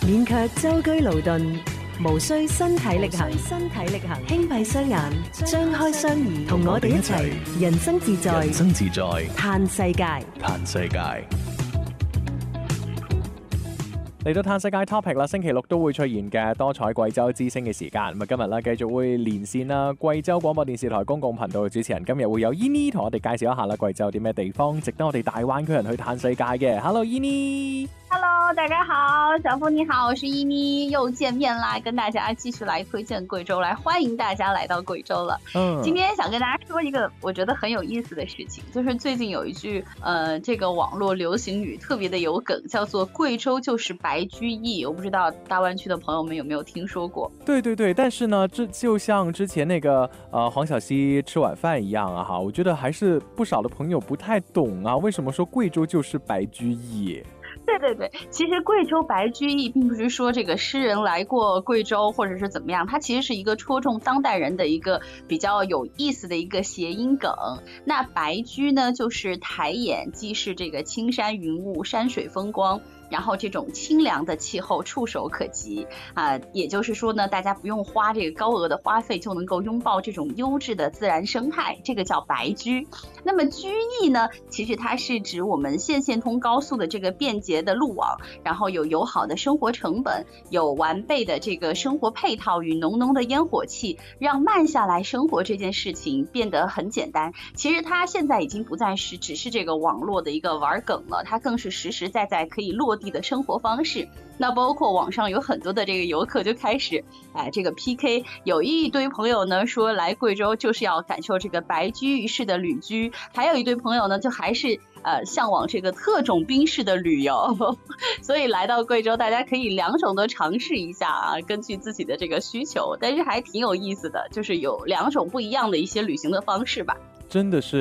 免卻舟車勞頓，無需身體力行，輕閉雙眼，張開雙耳，同我哋一齊人生自在，嘆世界。 嚟到嘆世界 topic 啦，星期六都會出現嘅多彩貴州之聲嘅時間。咁今日咧繼續會連線啦，貴州廣播電視台公共頻道嘅主持人，今日會有 Yini 同我哋介紹一下啦，貴州有啲咩地方值得我哋大灣區人去嘆世界嘅。Hello Yini。Hello， 大家好，小峰你好，我是依妮，又见面啦，跟大家继续来推荐贵州，来欢迎大家来到贵州了。今天想跟大家说一个我觉得很有意思的事情，就是最近有一句这个网络流行语特别的有梗，叫做贵州就是白居易，我不知道大湾区的朋友们有没有听说过。 对对对，但是呢这就像之前那个黄小溪吃晚饭一样啊，我觉得还是不少的朋友不太懂啊，为什么说贵州就是白居易。 对对对，其实贵州白居易并不是说这个诗人来过贵州或者是怎么样，它其实是一个戳中当代人的一个比较有意思的一个谐音梗。那白居呢就是抬眼，既是这个青山云雾山水风光，然后这种清凉的气候触手可及也就是说呢，大家不用花这个高额的花费就能够拥抱这种优质的自然生态，这个叫白居。那么居易呢，其实它是指我们线通高速的这个便捷的路网，然后有友好的生活成本，有完备的这个生活配套与浓浓的烟火气，让慢下来生活这件事情变得很简单。其实它现在已经不再是只是这个网络的一个玩梗了，它更是实实在在可以落地的生活方式。那包括网上有很多的这个游客就开始这个 PK， 有一堆朋友呢说来贵州就是要感受这个白居易式的旅居，还有一堆朋友呢就还是向往这个特种兵式的旅游所以来到贵州大家可以两种都尝试一下根据自己的这个需求，但是还挺有意思的，就是有两种不一样的一些旅行的方式吧。 真的是